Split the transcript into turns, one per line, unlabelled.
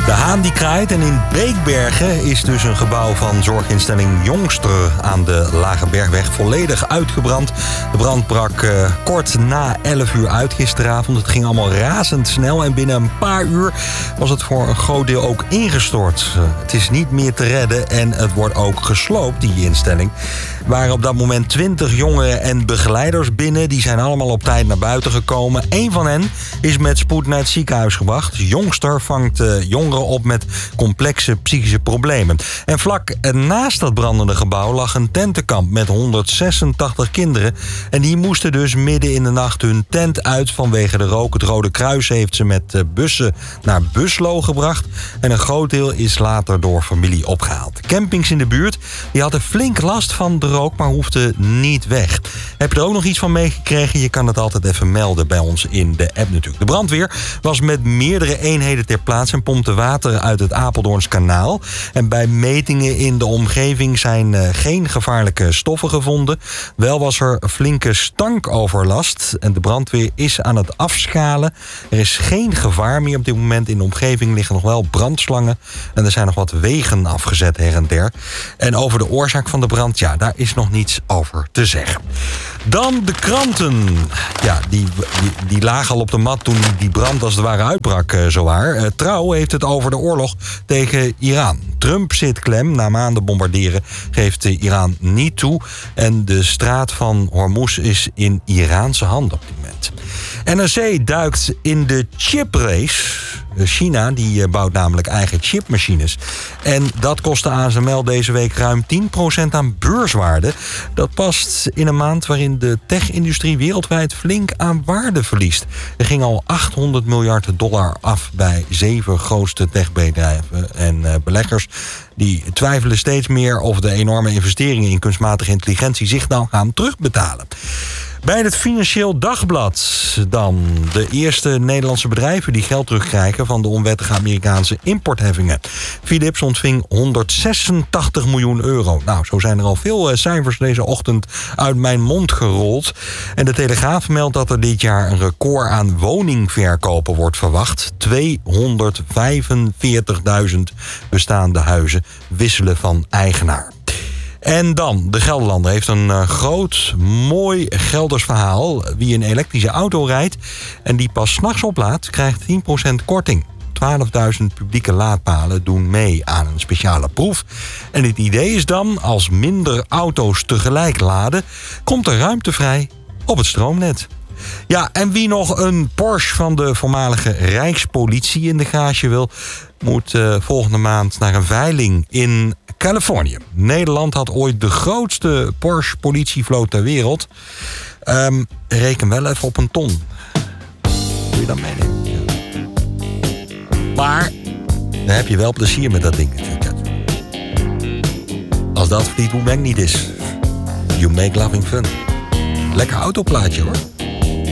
De haan die kraait en in Beekbergen is dus een gebouw van zorginstelling Jongster aan de Lage Bergweg volledig uitgebrand. De brand brak kort na 11 uur uit gisteravond. Het ging allemaal razendsnel en binnen een paar uur was het voor een groot deel ook ingestort. Het is niet meer te redden en het wordt ook gesloopt, die instelling. Er waren op dat moment 20 jongeren en begeleiders binnen. Die zijn allemaal op tijd naar buiten gekomen. Eén van hen is met spoed naar het ziekenhuis gebracht. Jongster vangt jongeren op met complexe psychische problemen. En vlak naast dat brandende gebouw lag een tentenkamp met 186 kinderen. En die moesten dus midden in de nacht hun tent uit vanwege de rook. Het Rode Kruis heeft ze met bussen naar Buslo gebracht. En een groot deel is later door familie opgehaald. Campings in de buurt die hadden flink last van de rook, maar hoefden niet weg. Heb je er ook nog iets van meegekregen? Je kan het altijd even melden bij ons in de app natuurlijk. De brandweer was met meerdere eenheden ter plaatse en pompte water uit het Apeldoorns kanaal. En bij metingen in de omgeving zijn geen gevaarlijke stoffen gevonden. Wel was er flinke stankoverlast en de brandweer is aan het afschalen. Er is geen gevaar meer op dit moment. In de omgeving liggen nog wel brandslangen en er zijn nog wat wegen afgezet her en der. En over de oorzaak van de brand, ja, daar is nog niets over te zeggen. Dan de kranten. Ja, die lagen al op de mat toen die brand als het ware uitbrak, zowaar. Trouw heeft het over de oorlog tegen Iran. Trump zit klem. Na maanden bombarderen geeft Iran niet toe. En de straat van Hormuz is in Iraanse handen op dit moment. NRC duikt in de chiprace. China die bouwt namelijk eigen chipmachines. En dat kostte ASML deze week ruim 10% aan beurswaarde. Dat past in een maand waarin de tech-industrie wereldwijd flink aan waarde verliest. Er ging al $800 miljard af bij 7 grootste techbedrijven en beleggers. Die twijfelen steeds meer of de enorme investeringen in kunstmatige intelligentie zich nou gaan terugbetalen. Bij het Financieel Dagblad dan de eerste Nederlandse bedrijven die geld terugkrijgen van de onwettige Amerikaanse importheffingen. Philips ontving €186 miljoen. Nou, zo zijn er al veel cijfers deze ochtend uit mijn mond gerold. En de Telegraaf meldt dat er dit jaar een record aan woningverkopen wordt verwacht. 245.000 bestaande huizen wisselen van eigenaar. En dan, de Gelderlander heeft een groot, mooi Gelders verhaal. Wie een elektrische auto rijdt en die pas 's nachts oplaadt, krijgt 10% korting. 12.000 publieke laadpalen doen mee aan een speciale proef. En het idee is dan, als minder auto's tegelijk laden, komt er ruimte vrij op het stroomnet. Ja, en wie nog een Porsche van de voormalige Rijkspolitie in de garage wil, moet volgende maand naar een veiling in Californië. Nederland had ooit de grootste Porsche-politievloot ter wereld. Reken wel even op een ton. Doe je dat meenemen? Ja. Maar dan heb je wel plezier met dat ding natuurlijk. Als dat Fleetwood Mac niet is. You make loving fun. Lekker autoplaatje hoor.